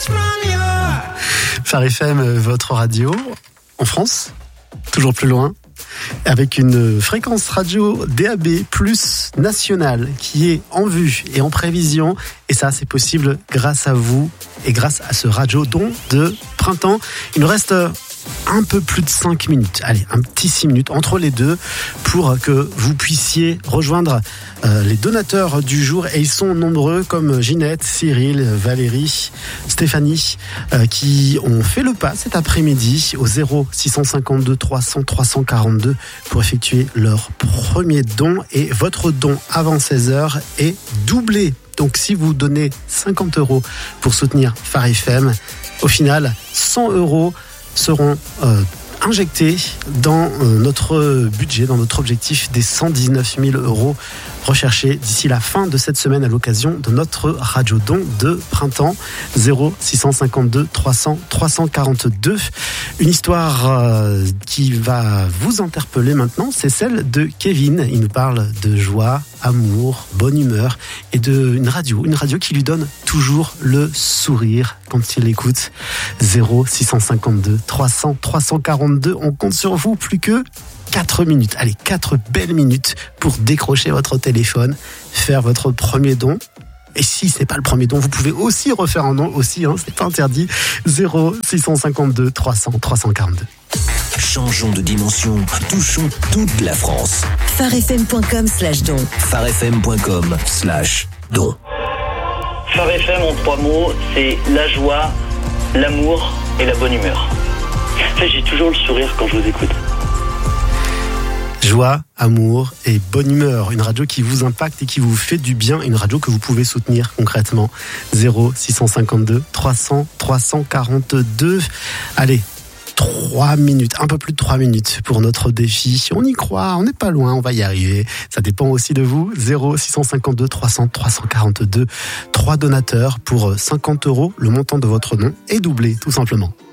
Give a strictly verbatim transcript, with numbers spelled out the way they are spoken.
Phare F M, votre radio, en France, toujours plus loin, avec une fréquence radio D A B plus, nationale, qui est en vue et en prévision. Et ça, c'est possible grâce à vous et grâce à ce radio don de printemps. Il nous reste un peu plus de cinq minutes, allez, un petit six minutes entre les deux pour que vous puissiez rejoindre euh, les donateurs du jour. Et ils sont nombreux comme Ginette, Cyril, Valérie, Stéphanie euh, qui ont fait le pas cet après-midi au zéro six cent cinquante-deux trois cents trois cent quarante-deux pour effectuer leur premier don. Et votre don avant seize heures est doublé. Donc si vous donnez cinquante euros pour soutenir Phare F M, au final, cent euros seront euh, injectés dans euh, notre budget, dans notre objectif des cent dix-neuf mille euros recherchés d'ici la fin de cette semaine à l'occasion de notre radio don de printemps. Zéro six cent cinquante-deux trois cents trois cent quarante-deux. Une histoire euh, qui va vous interpeller maintenant, c'est celle de Kevin. Il nous parle de joie, amour, bonne humeur et de une radio, une radio qui lui donne toujours le sourire quand il écoute. Zéro six cent cinquante-deux trois cents trois cent quarante-deux. On compte sur vous, plus que quatre minutes. Allez, quatre belles minutes pour décrocher votre téléphone, faire votre premier don. Et si c'est pas le premier don, vous pouvez aussi refaire un don aussi, hein, c'est pas interdit. Zéro six cent cinquante-deux trois cents trois cent quarante-deux. Changeons de dimension, touchons toute la France. pharefm.com slash don. pharefm.com slash don. Phare F M en trois mots, c'est la joie, l'amour et la bonne humeur. En fait, j'ai toujours le sourire quand je vous écoute. Joie, amour et bonne humeur. Une radio qui vous impacte et qui vous fait du bien. Une radio que vous pouvez soutenir concrètement. Zéro six cent cinquante-deux trois cents trois cent quarante-deux. Allez, trois minutes, un peu plus de trois minutes pour notre défi. On y croit, on n'est pas loin, on va y arriver. Ça dépend aussi de vous. Zéro six cent cinquante-deux trois cents trois cent quarante-deux. Trois donateurs pour cinquante euros. Le montant de votre nom est doublé, tout simplement.